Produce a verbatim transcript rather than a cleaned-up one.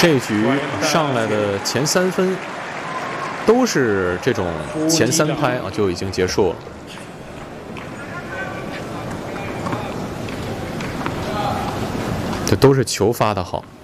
这局上来的前三分都是这种前三拍啊就已经结束了。这都是球发的好。